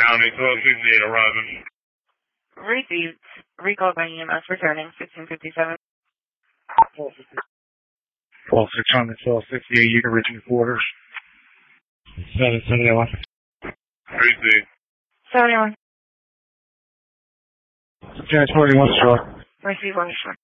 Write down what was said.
County, 1268 arriving. Received. Recall by EMS returning, 1657. 12600, 1268, you can reach your quarters. 771. Received. 71. Transporting one short. Receive one short.